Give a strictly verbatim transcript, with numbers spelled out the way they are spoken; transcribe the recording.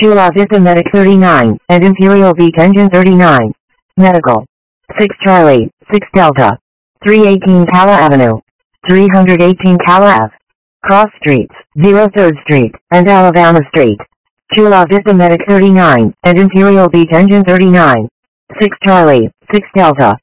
Chula Vista Medic thirty-nine, and Imperial Beach Engine thirty-nine. Medical. six Charlie, six Delta. three eighteen Cala Avenue. three eighteen Cala Ave. Cross Streets, zero third Street, and Alabama Street. Chula Vista Medic thirty-nine, and Imperial Beach Engine thirty-nine. six Charlie, six Delta.